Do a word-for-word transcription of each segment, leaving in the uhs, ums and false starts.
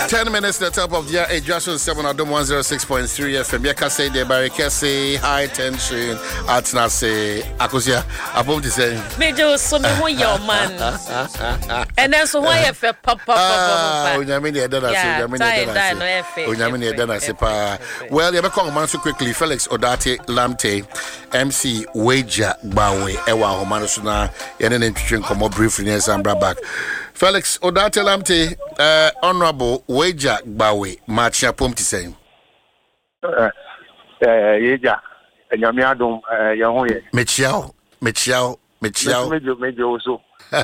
Ten minutes at the top of the year. Hey, Joshua seven Adam one zero six point three F M. Yaka say the Barrica say high tension. At na say Akosia. Above the say. Major so me who your man. And then so why F pop pop pop pop. Unyamini edana say. Unyamini edana say. Unyamini edana say pa. Well, you better man so quickly. Felix Odate Lamte, M C Wager Bawe. Ewa homano suna. Yenen introduction come briefly and Zambra back. Felix Odate Lamte, uh, Honorable Wager Bawe, Marchia Pomti saying. Uh, Yeja, and Yamiadum, Yahoye. Mechiao, Mechiao, Mechiao. Major also.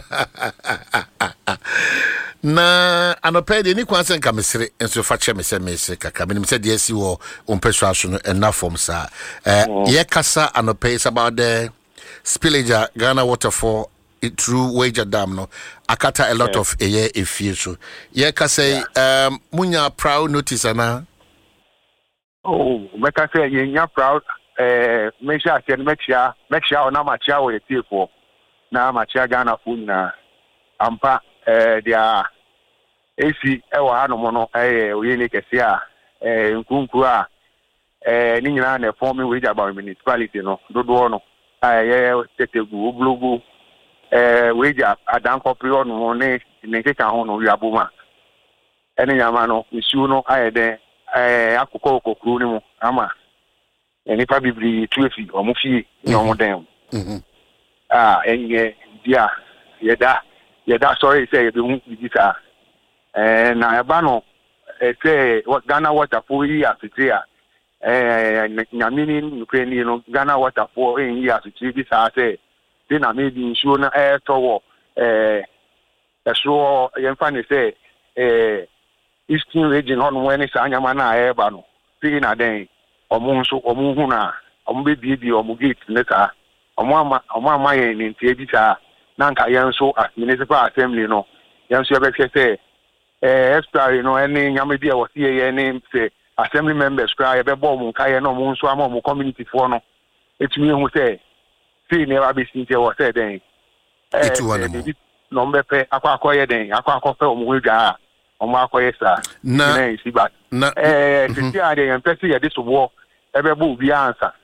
Na anopɛ de ni kwanse nka mesere enso fa che mese mese kaka menim se de asi wo ompɛso aso no ena form sa eh ye kasa anopɛ is about the spillage Ghana waterfall through Wager Dam no akata a lot yeah. of a year efie so ye kasa yeah. um munya proud notice ana oh make I say you proud eh make sure say make sure make sure na ma chia we tie for na ma chia Ghana fu na ampa eh dia esi e wa hanu mono eh oye ni kese a eh nkunku a eh ni nyina na form Wager Bawe municipality no dodo no eh tetegu oblogu eh Wager adanko prion no ne ne keka ho no wiaboma ene nyama no isu no ayede eh akoko kokuru ni mu ama eni pa bibli tuefi omufie ni omodem mhm ah enye dia yeda yeda sorry say you be bisa eh na eba no eh say Ghana waterfall yi afitria eh nyamini Ukraine no Ghana waterfall yi afitria bisa say they na maybe insure na eh towo eh eso yemfa ne say eh Eastern region on when is anyama na eba no see na den omo nso omo hu na omo be bie bie omo gate ne ka omo ama omo ama ye ni ntie bi ta na nka ye nso as municipal assembly no ye nso ye be say eh extra no any nyama bi e wo see ye ni say assembly members cry ye be bo mu nka ye no omo nso ama omo community for no etumi hu say see never be seen was said then eh no mbepe akwa akoye den akwa akofe omo ga omo akoye sa na na eh titi ade yan pese ye this war ebe bo bi answer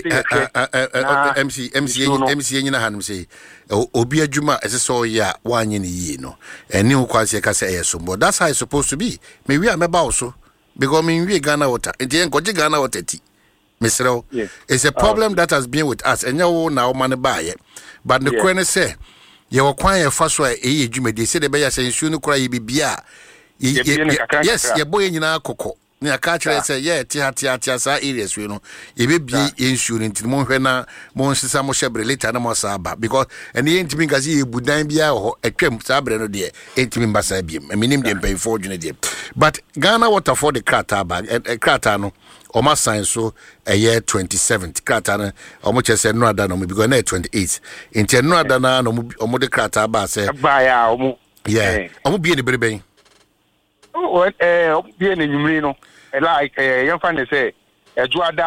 M C M C M C nyina hanum say obi adwuma eseso ya wanye ne yi no eni ho kwanse ka say esombo that's how it's supposed to be me wi ameba also because me wi Ghana water enti en koje Ghana water ti Mister Yes. It's a problem oh. that has been with us. And you now man buy but the yeah. Queen say you were quite a fast way. Eh, you may say the bear saying soon cry be beer. Yes, your boy in our cocoa. Near catcher say, yeah, tia tia tia sa areas, you know. You be insurance to Monhena, Monsa Moshebre later Mosaba because and the intimate gazi would nine be or a creme sabre no dear, eighteen basabium. I mean, him didn't pay fortunate. But Ghana water for the crata bag and a cratano. Oma sign so a year twenty-seventh kratana omo chese no ada no because na twenty-eight inte no ada na no omo de krata ba se ba ya omo yeah omo bie ne bereben oh eh omo bie ne nyumri no like eh yemfa ne say eju ada